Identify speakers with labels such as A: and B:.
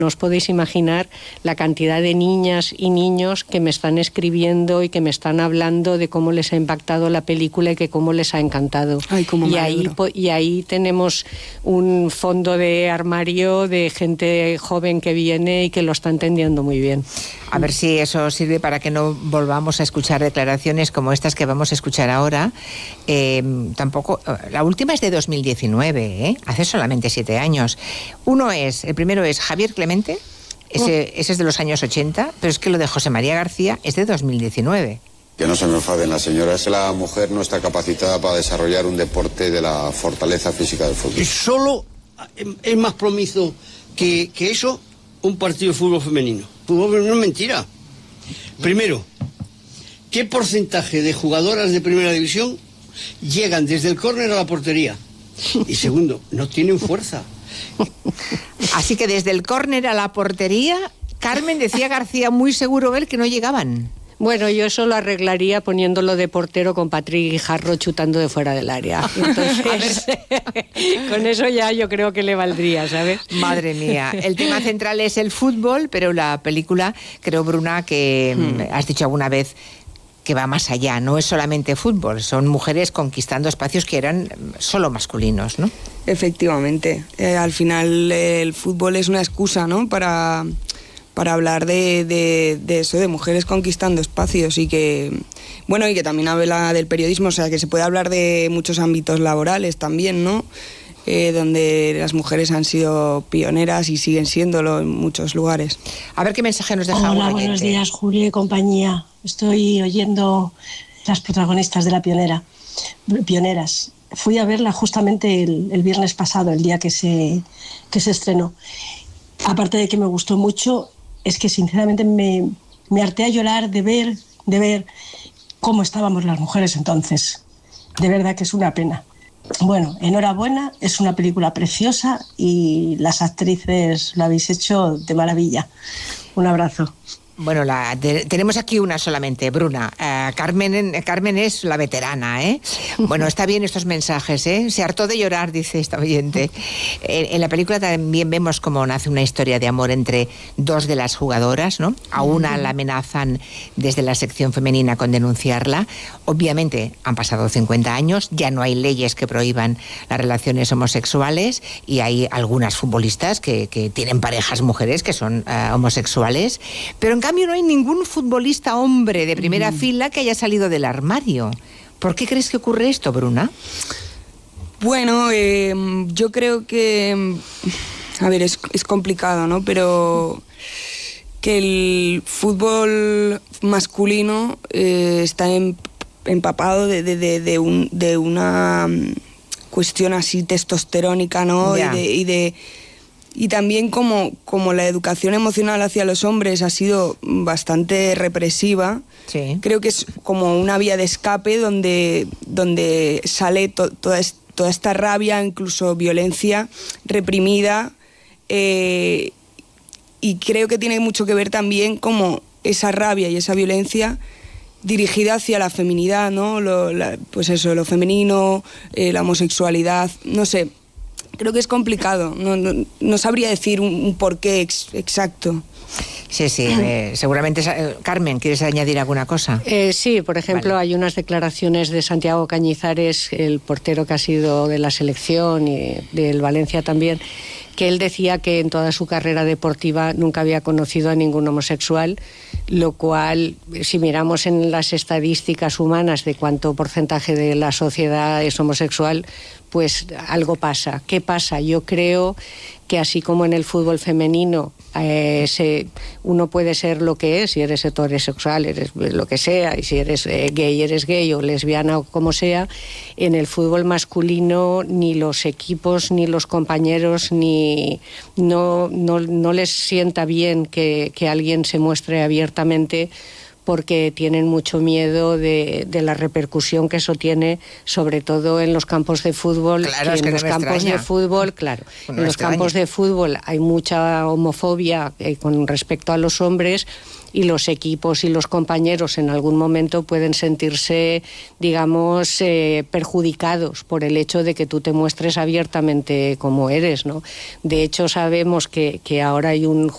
A: No os podéis imaginar la cantidad de niñas y niños que me están escribiendo y que me están hablando de cómo les ha impactado la película y que cómo les ha encantado.
B: Ay, cómo me alegro.
A: Y ahí tenemos un fondo de armario de gente joven que viene y que lo está entendiendo muy bien.
C: A ver si eso sirve para que no volvamos a escuchar declaraciones como estas que vamos a escuchar ahora. Tampoco, la última es de 2019, hace solamente 7 años. El primero es Javier Clemente, ese es de los años 80, pero es que lo de José María García es de 2019.
D: Que no se me enfaden las señoras. La mujer no está capacitada para desarrollar un deporte de la fortaleza física del fútbol.
E: Solo es más promiso que eso un partido de fútbol femenino. Fútbol femenino es mentira. Primero, ¿qué porcentaje de jugadoras de primera división llegan desde el córner a la portería? Y segundo, no tienen fuerza.
C: Así que desde el córner a la portería, Carmen, decía García muy seguro él que no llegaban.
A: Bueno, yo eso lo arreglaría poniéndolo de portero con Patrick Guijarro chutando de fuera del área. Entonces, con eso ya yo creo que le valdría, ¿sabes?
C: Madre mía. El tema central es el fútbol, pero la película, creo, Bruna, que has dicho alguna vez que va más allá. No es solamente fútbol, son mujeres conquistando espacios que eran solo masculinos, ¿no?
B: Efectivamente. Al final el fútbol es una excusa, ¿no?, para hablar de eso, de mujeres conquistando espacios y que también habla del periodismo, o sea, que se puede hablar de muchos ámbitos laborales también, ¿no? Donde las mujeres han sido pioneras y siguen siéndolo en muchos lugares.
C: A ver qué mensaje nos deja.
F: Hola, buenos días, Julio y compañía. Estoy oyendo las protagonistas de La Pionera. Pioneras. Fui a verla justamente el viernes pasado, el día que se estrenó. Aparte de que me gustó mucho, es que sinceramente me harté a llorar de ver cómo estábamos las mujeres entonces. De verdad que es una pena. Bueno, enhorabuena, es una película preciosa y las actrices lo habéis hecho de maravilla. Un abrazo.
C: Bueno, tenemos aquí una solamente, Bruna. Carmen es la veterana, ¿eh? Bueno, está bien estos mensajes, ¿eh? Se hartó de llorar, dice esta oyente. En la película también vemos cómo nace una historia de amor entre dos de las jugadoras, ¿no? A una la amenazan desde la sección femenina con denunciarla. Obviamente han pasado 50 años, ya no hay leyes que prohíban las relaciones homosexuales y hay algunas futbolistas que tienen parejas mujeres que son homosexuales, pero en cambio no hay ningún futbolista hombre de primera fila que haya salido del armario. ¿Por qué crees que ocurre esto, Bruna?
B: Bueno, yo creo que, a ver, es complicado, ¿no? Pero que el fútbol masculino está empapado de una cuestión así testosterónica, ¿no?
C: Yeah.
B: Y también como la educación emocional hacia los hombres ha sido bastante represiva,
C: sí.
B: Creo que es como una vía de escape donde sale toda esta rabia, incluso violencia reprimida, y creo que tiene mucho que ver también como esa rabia y esa violencia dirigida hacia la feminidad, ¿no? Pues eso, lo femenino, la homosexualidad, no sé. Creo que es complicado, no sabría decir un porqué exacto.
C: Sí, seguramente. Carmen, ¿quieres añadir alguna cosa?
A: Sí, por ejemplo, vale. Hay unas declaraciones de Santiago Cañizares, el portero que ha sido de la selección y del Valencia también, que él decía que en toda su carrera deportiva nunca había conocido a ningún homosexual, lo cual, si miramos en las estadísticas humanas de cuánto porcentaje de la sociedad es homosexual, pues algo pasa. ¿Qué pasa? Yo creo que así como en el fútbol femenino uno puede ser lo que es, si eres heterosexual eres lo que sea, y si eres gay o lesbiana o como sea, en el fútbol masculino ni los equipos ni los compañeros no les sienta bien que alguien se muestre abiertamente, porque tienen mucho miedo de la repercusión que eso tiene, sobre todo en los campos de fútbol.
C: Claro, en los campos de fútbol, claro.
A: En los campos de fútbol hay mucha homofobia con respecto a los hombres, y los equipos y los compañeros en algún momento pueden sentirse, digamos, perjudicados por el hecho de que tú te muestres abiertamente como eres, ¿no? De hecho, sabemos que ahora hay un